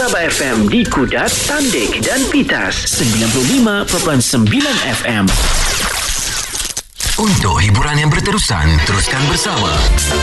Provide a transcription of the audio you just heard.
Sabah FM di Kudat, Tandik dan Pitas 95.9 FM. Untuk hiburan yang berterusan, teruskan bersama